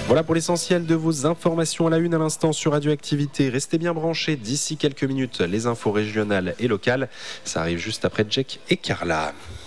Voilà pour l'essentiel de vos informations à la une à l'instant sur Radioactivité. Restez bien branchés, d'ici quelques minutes, les infos régionales et locales. Ça arrive juste après Jack et Carla.